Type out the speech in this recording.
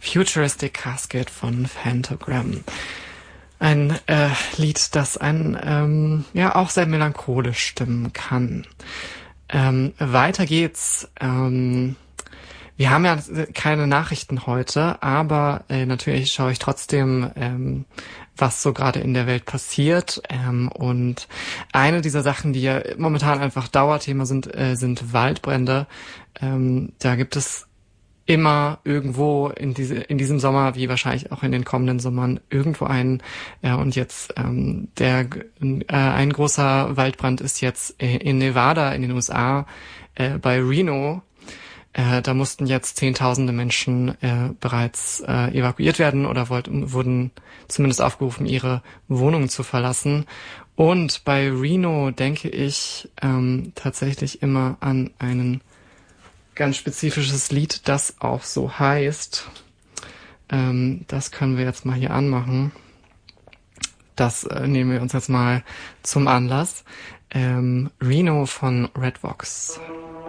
Futuristic Casket von Phantogram. Ein Lied, das einen auch sehr melancholisch stimmen kann. Weiter geht's. Wir haben ja keine Nachrichten heute, aber natürlich schaue ich trotzdem, was so gerade in der Welt passiert. Und eine dieser Sachen, die ja momentan einfach Dauerthema sind Waldbrände. Da gibt es immer irgendwo in diesem Sommer, wie wahrscheinlich auch in den kommenden Sommern, irgendwo einen. Und jetzt ein großer Waldbrand ist jetzt in Nevada in den USA bei Reno. Da mussten jetzt Zehntausende Menschen bereits evakuiert werden oder wurden zumindest aufgerufen, ihre Wohnungen zu verlassen. Und bei Reno denke ich tatsächlich immer an ein ganz spezifisches Lied, das auch so heißt. Das können wir jetzt mal hier anmachen. Das nehmen wir uns jetzt mal zum Anlass. Reno von Red Vox.